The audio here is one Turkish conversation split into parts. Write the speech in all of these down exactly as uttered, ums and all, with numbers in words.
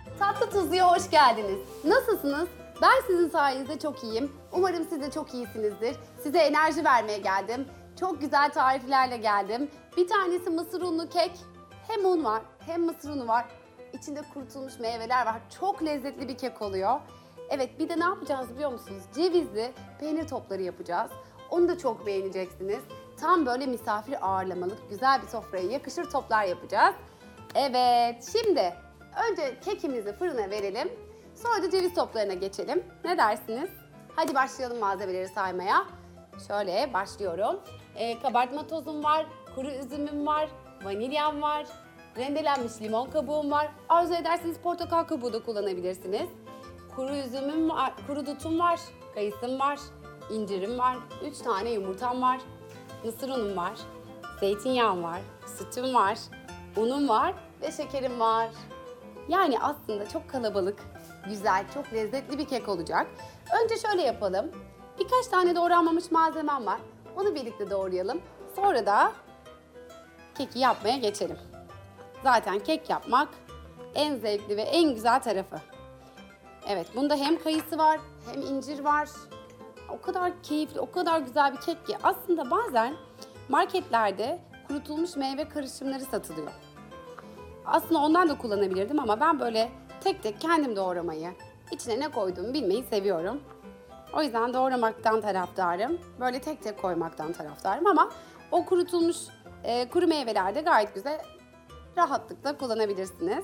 Tatlı Tuzlu'ya hoş geldiniz. Nasılsınız? Ben sizin sayenizde çok iyiyim. Umarım siz de çok iyisinizdir. Size enerji vermeye geldim. Çok güzel tariflerle geldim. Bir tanesi mısır unlu kek. Hem un var hem mısır unu var. İçinde kurutulmuş meyveler var. Çok lezzetli bir kek oluyor. Evet, bir de ne yapacağız biliyor musunuz? Cevizli peynir topları yapacağız. Onu da çok beğeneceksiniz. Tam böyle misafir ağırlamalık güzel bir sofraya yakışır toplar yapacağız. Evet, şimdi önce kekimizi fırına verelim. Sonra da ceviz toplarına geçelim. Ne dersiniz? Hadi başlayalım malzemeleri saymaya. Şöyle başlıyorum. Ee, kabartma tozum var, kuru üzümüm var, vanilyam var, rendelenmiş limon kabuğum var. Arzu ederseniz portakal kabuğu da kullanabilirsiniz. Kuru üzümüm var, kuru dutum var, kayısım var, incirim var, üç tane yumurtam var, mısır unum var, zeytinyağım var, sütüm var, unum var ve şekerim var. Yani aslında çok kalabalık, güzel, çok lezzetli bir kek olacak. Önce şöyle yapalım. Birkaç tane doğranmamış malzemem var. Onu birlikte doğrayalım. Sonra da keki yapmaya geçelim. Zaten kek yapmak en zevkli ve en güzel tarafı. Evet, bunda hem kayısı var, hem incir var. O kadar keyifli, o kadar güzel bir kek ki aslında bazen marketlerde kurutulmuş meyve karışımları satılıyor. Aslında ondan da kullanabilirdim ama ben böyle tek tek kendim doğramayı, içine ne koyduğumu bilmeyi seviyorum. O yüzden doğramaktan taraftarım. Böyle tek tek koymaktan taraftarım ama o kurutulmuş e, kuru meyvelerde gayet güzel, rahatlıkla kullanabilirsiniz.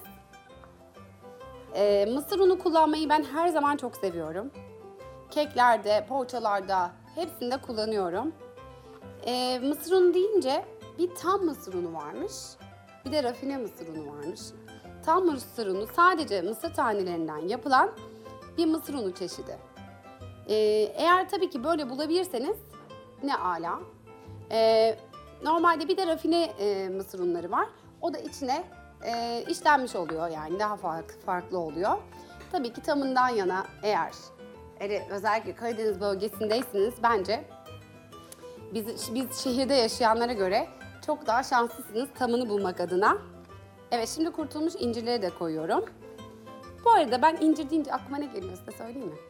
E, mısır unu kullanmayı ben her zaman çok seviyorum. Keklerde, poğaçalarda hepsinde kullanıyorum. E, mısır unu deyince bir tam mısır unu varmış. Bir de rafine mısır unu varmış. Tam mısır unu sadece mısır tanelerinden yapılan bir mısır unu çeşidi. Ee, eğer tabii ki böyle bulabilirseniz ne ala. Ee, normalde bir de rafine e, mısır unları var. O da içine e, işlenmiş oluyor, yani daha farklı, farklı oluyor. Tabii ki tamından yana eğer, eğer özellikle Karadeniz bölgesindeyseniz bence biz, biz şehirde yaşayanlara göre çok daha şanslısınız tamını bulmak adına. Evet, şimdi kurutulmuş incirleri de koyuyorum. Bu arada ben incir deyince aklıma ne geliyor size söyleyeyim mi?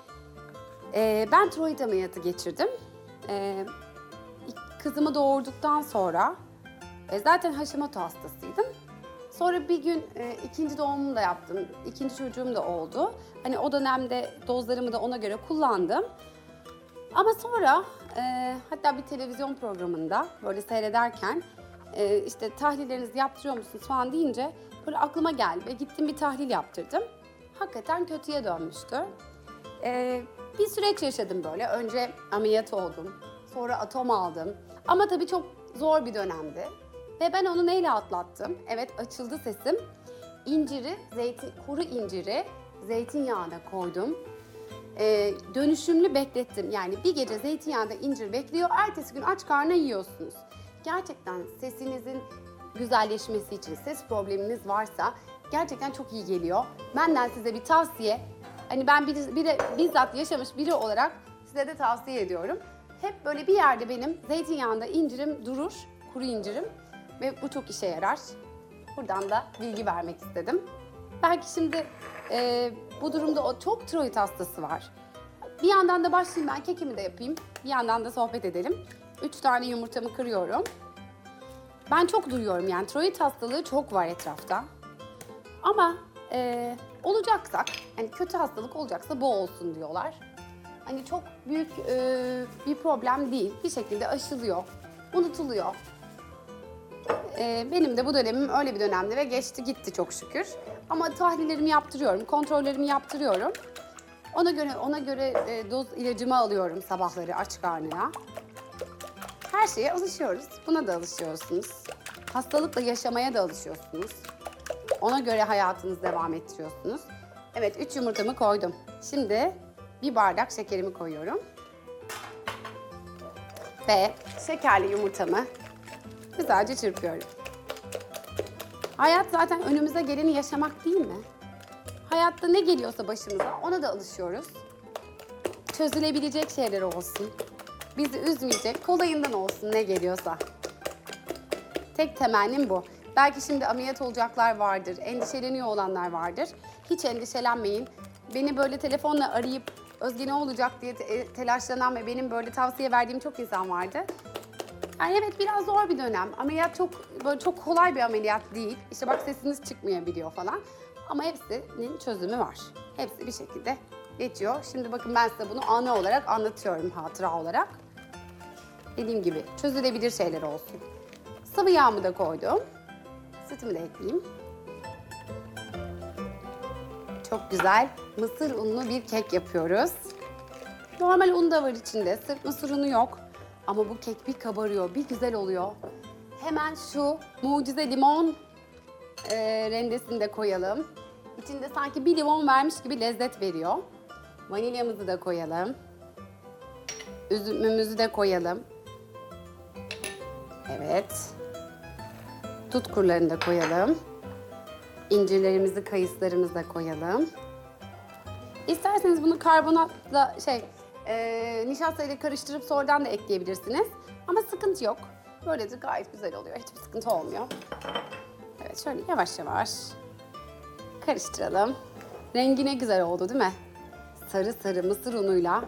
Ee, ben tiroid ameliyatı geçirdim. Ee, kızımı doğurduktan sonra e, zaten Hashimoto hastasıydım. Sonra bir gün e, ikinci doğumumu da yaptım. İkinci çocuğum da oldu. Hani o dönemde dozlarımı da ona göre kullandım. Ama sonra e, hatta bir televizyon programında böyle seyrederken e, işte tahlillerinizi yaptırıyor musunuz falan deyince böyle aklıma geldi ve gittim bir tahlil yaptırdım. Hakikaten kötüye dönmüştü. E, bir süreç yaşadım böyle. Önce ameliyat oldum. Sonra atom aldım. Ama tabii çok zor bir dönemdi. Ve ben onu neyle atlattım? Evet, açıldı sesim. İnciri, zeytin, kuru inciri zeytinyağına koydum. Ee, dönüşümlü beklettim. Yani bir gece zeytinyağında incir bekliyor, ertesi gün aç karnına yiyorsunuz. Gerçekten sesinizin güzelleşmesi için, ses probleminiz varsa gerçekten çok iyi geliyor. Benden size bir tavsiye, hani ben bir, bir de bizzat yaşamış biri olarak size de tavsiye ediyorum. Hep böyle bir yerde benim zeytinyağında incirim durur, kuru incirim ve bu çok işe yarar. Buradan da bilgi vermek istedim. Belki şimdi e, bu durumda o çok tiroid hastası var. Bir yandan da başlayayım, ben kekimi de yapayım. Bir yandan da sohbet edelim. Üç tane yumurtamı kırıyorum. Ben çok duyuyorum, yani tiroid hastalığı çok var etrafta. Ama e, olacaksak, hani kötü hastalık olacaksa bu olsun diyorlar. Hani çok büyük e, bir problem değil. Bir şekilde aşılıyor, unutuluyor. E, benim de bu dönemim öyle bir dönemdi ve geçti gitti çok şükür. Ama tahlillerimi yaptırıyorum, kontrollerimi yaptırıyorum. Ona göre ona göre e, doz ilacımı alıyorum sabahları aç karnına. Her şeye alışıyoruz. Buna da alışıyorsunuz. Hastalıkla yaşamaya da alışıyorsunuz. Ona göre hayatınızı devam ettiriyorsunuz. Evet, üç yumurtamı koydum. Şimdi bir bardak şekerimi koyuyorum. Ve şekerli yumurtamı güzelce çırpıyorum. Hayat zaten önümüze geleni yaşamak değil mi? Hayatta ne geliyorsa başımıza ona da alışıyoruz. Çözülebilecek şeyler olsun. Bizi üzmeyecek, kolayından olsun ne geliyorsa. Tek temennim bu. Belki şimdi ameliyat olacaklar vardır, endişeleniyor olanlar vardır. Hiç endişelenmeyin. Beni böyle telefonla arayıp Özge ne olacak diye te- telaşlanan ve benim böyle tavsiye verdiğim çok insan vardı. Yani evet biraz zor bir dönem. Ameliyat çok böyle çok kolay bir ameliyat değil. İşte bak sesiniz çıkmayabiliyor falan. Ama hepsinin çözümü var. Hepsi bir şekilde geçiyor. Şimdi bakın ben size bunu anı olarak anlatıyorum, hatıra olarak. Dediğim gibi çözülebilir şeyler olsun. Sıvı yağımı da koydum. Sütümü de ekleyeyim. Çok güzel mısır unlu bir kek yapıyoruz. Normal un da var içinde. Sırf mısır unu yok. Ama bu kek bir kabarıyor, bir güzel oluyor. Hemen şu mucize limon e, rendesini de koyalım. İçinde sanki bir limon vermiş gibi lezzet veriyor. Vanilyamızı da koyalım. Üzümümüzü de koyalım. Evet. Dut kurlarını da koyalım. İncirlerimizi, kayısılarımızı da koyalım. İsterseniz bunu karbonatla şey, e, nişastayla karıştırıp sonradan da ekleyebilirsiniz. Ama sıkıntı yok. Böyle de gayet güzel oluyor. Hiçbir sıkıntı olmuyor. Evet, şöyle yavaş yavaş karıştıralım. Rengi ne güzel oldu değil mi? Sarı sarı mısır unuyla.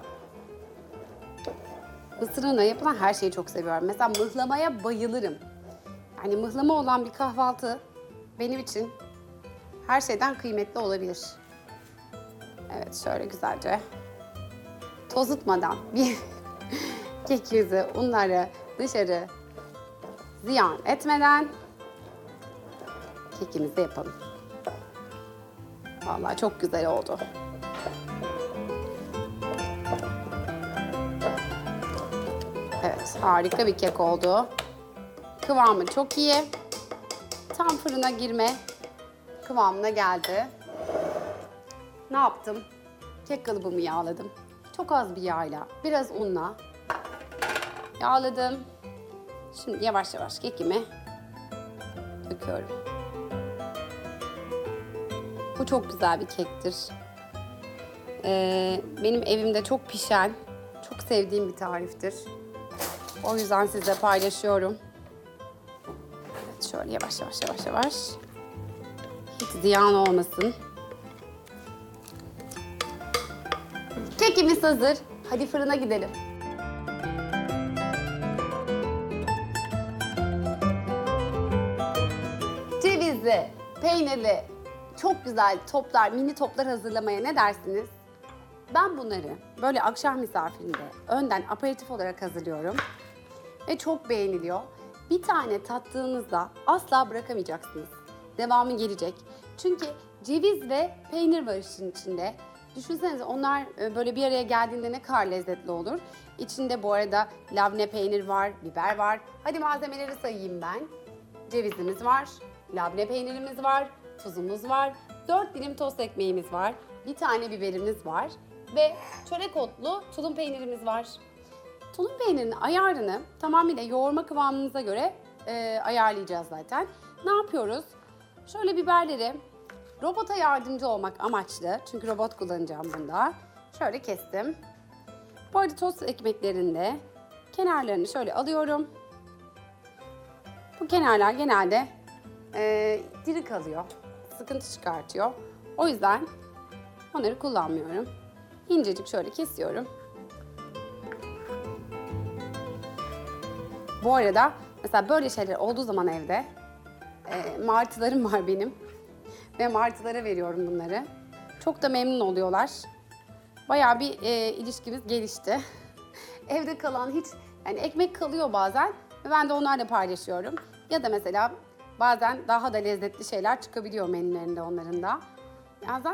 Mısır unuyla yapılan her şeyi çok seviyorum. Mesela mıhlamaya bayılırım. Yani mıhlama olan bir kahvaltı benim için her şeyden kıymetli olabilir. Evet, şöyle güzelce tozutmadan bir kek yüzü unları dışarı ziyan etmeden kekimizi yapalım. Vallahi çok güzel oldu. Evet, harika bir kek oldu. Kıvamı çok iyi. Tam fırına girme kıvamına geldi. Ne yaptım? Kek kalıbımı yağladım. Çok az bir yağla, biraz unla yağladım. Şimdi yavaş yavaş kekimi döküyorum. Bu çok güzel bir kektir. Ee, benim evimde çok pişen, çok sevdiğim bir tariftir. O yüzden size paylaşıyorum. Evet, şöyle yavaş yavaş yavaş yavaş. Hiç ziyan olmasın. Kekimiz hazır. Hadi fırına gidelim. Cevizli, peynirli, çok güzel toplar, mini toplar hazırlamaya ne dersiniz? Ben bunları böyle akşam misafirinde önden aperatif olarak hazırlıyorum. Ve çok beğeniliyor. Bir tane tattığınızda asla bırakamayacaksınız. Devamı gelecek. Çünkü ceviz ve peynir var işin içinde. Düşünsenize onlar böyle bir araya geldiğinde ne kadar lezzetli olur. İçinde bu arada labne peynir var, biber var. Hadi malzemeleri sayayım ben. Cevizimiz var, labne peynirimiz var, tuzumuz var, dört dilim tost ekmeğimiz var, bir tane biberimiz var ve çörek otlu tulum peynirimiz var. Tulum peynirinin ayarını tamamıyla yoğurma kıvamımıza göre e, ayarlayacağız zaten. Ne yapıyoruz? Şöyle biberleri robota yardımcı olmak amaçlı, çünkü robot kullanacağım bunda. Şöyle kestim. Bu arada tost ekmeklerinin de kenarlarını şöyle alıyorum. Bu kenarlar genelde e, diri kalıyor, sıkıntı çıkartıyor. O yüzden onları kullanmıyorum. İncecik şöyle kesiyorum. Bu arada mesela böyle şeyler olduğu zaman evde e, martılarım var benim ve martılara veriyorum bunları. Çok da memnun oluyorlar. Bayağı bir e, ilişkimiz gelişti. Evde kalan hiç yani ekmek kalıyor bazen ve ben de onlarla paylaşıyorum. Ya da mesela bazen daha da lezzetli şeyler çıkabiliyor menülerinde onların da. Yani